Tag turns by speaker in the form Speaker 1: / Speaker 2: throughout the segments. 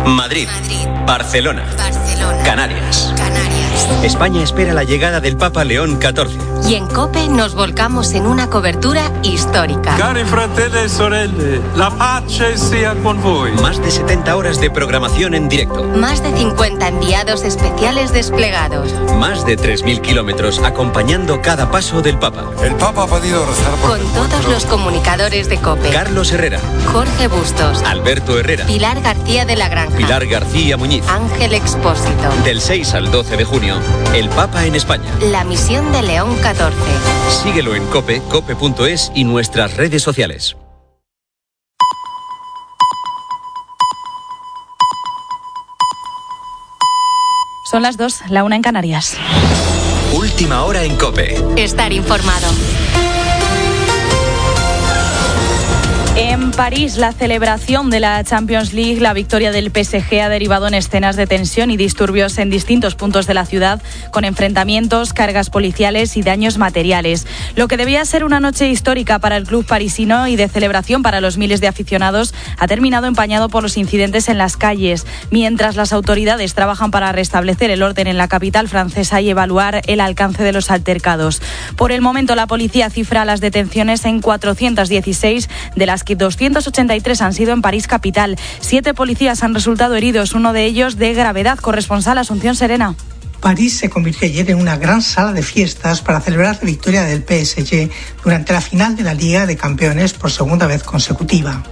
Speaker 1: Madrid. Barcelona. Canarias. España espera la llegada del Papa León XIV.
Speaker 2: Y en COPE nos volcamos en una cobertura histórica.
Speaker 3: Cari fratelli e sorelle, la pace sia con voi.
Speaker 1: Más de 70 horas de programación en directo.
Speaker 2: Más de 50 enviados especiales desplegados.
Speaker 1: Más de 3.000 kilómetros acompañando cada paso del Papa.
Speaker 4: El Papa ha podido rezar por
Speaker 2: Con todos los comunicadores de COPE.
Speaker 1: Carlos Herrera.
Speaker 2: Jorge Bustos.
Speaker 1: Alberto Herrera.
Speaker 2: Pilar García de la Granja.
Speaker 1: Pilar García Muñiz.
Speaker 2: Ángel Expósito.
Speaker 1: Del 6 al 12 de junio, el Papa en España.
Speaker 2: La misión de León XIV.
Speaker 1: Síguelo en COPE, cope.es y nuestras redes sociales.
Speaker 5: Son las 2, la 1 en Canarias.
Speaker 1: Última hora en COPE.
Speaker 2: Estar informado.
Speaker 5: En París, la celebración de la Champions League, la victoria del PSG ha derivado en escenas de tensión y disturbios en distintos puntos de la ciudad, con enfrentamientos, cargas policiales y daños materiales. Lo que debía ser una noche histórica para el club parisino y de celebración para los miles de aficionados ha terminado empañado por los incidentes en las calles, mientras las autoridades trabajan para restablecer el orden en la capital francesa y evaluar el alcance de los altercados. Por el momento, la policía cifra las detenciones en 416, de las que 283 han sido en París capital. 7 policías han resultado heridos, uno de ellos de gravedad. Corresponsal Asunción Serena.
Speaker 6: París se convirtió ayer en una gran sala de fiestas para celebrar la victoria del PSG durante la final de la Liga de Campeones por segunda vez consecutiva.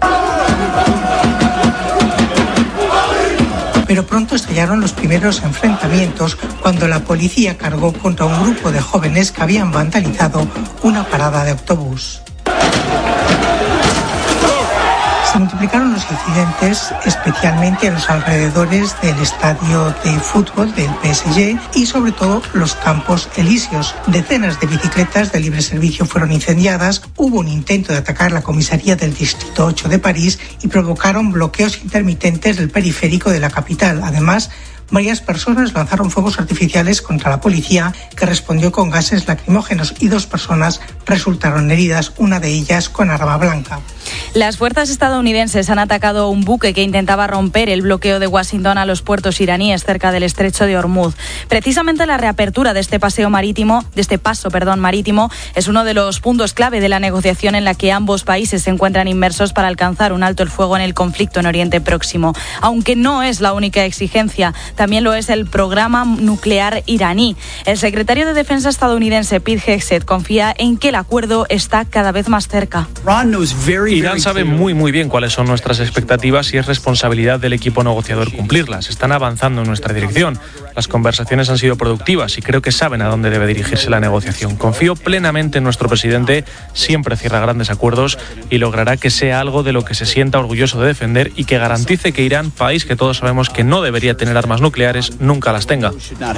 Speaker 6: Pero pronto estallaron los primeros enfrentamientos cuando la policía cargó contra un grupo de jóvenes que habían vandalizado una parada de autobús. Se multiplicaron los incidentes, especialmente en los alrededores del estadio de fútbol del PSG y sobre todo los Campos Elíseos. Decenas de bicicletas de libre servicio fueron incendiadas, hubo un intento de atacar la comisaría del Distrito 8 de París y provocaron bloqueos intermitentes del periférico de la capital. Además, varias personas lanzaron fuegos artificiales contra la policía, que respondió con gases lacrimógenos, y 2 personas resultaron heridas, una de ellas con arma blanca.
Speaker 5: Las fuerzas estadounidenses han atacado un buque que intentaba romper el bloqueo de Washington a los puertos iraníes cerca del estrecho de Hormuz. Precisamente la reapertura de este paso marítimo es uno de los puntos clave de la negociación en la que ambos países se encuentran inmersos para alcanzar un alto el fuego en el conflicto en Oriente Próximo. Aunque no es la única exigencia, también lo es el programa nuclear iraní. El secretario de Defensa estadounidense, Pete Hegseth, confía en que el acuerdo está cada vez más cerca.
Speaker 7: Irán sabe muy bien cuáles son nuestras expectativas y es responsabilidad del equipo negociador cumplirlas. Están avanzando en nuestra dirección. Las conversaciones han sido productivas y creo que saben a dónde debe dirigirse la negociación. Confío plenamente en nuestro presidente, siempre cierra grandes acuerdos y logrará que sea algo de lo que se sienta orgulloso de defender y que garantice que Irán, país que todos sabemos que no debería tener armas nucleares, nunca las tenga.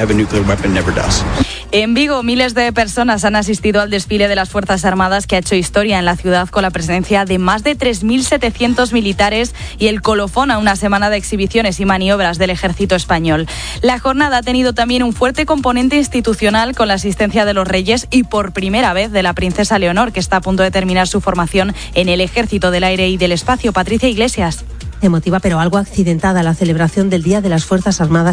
Speaker 5: En Vigo, miles de personas han asistido al desfile de las Fuerzas Armadas que ha hecho historia en la ciudad con la presencia de más de 3.700 militares y el colofón a una semana de exhibiciones y maniobras del ejército español. La jornada ha tenido también un fuerte componente institucional con la asistencia de los reyes y por primera vez de la princesa Leonor, que está a punto de terminar su formación en el Ejército del Aire y del Espacio. Patricia Iglesias.
Speaker 8: Emotiva pero algo accidentada la celebración del Día de las Fuerzas Armadas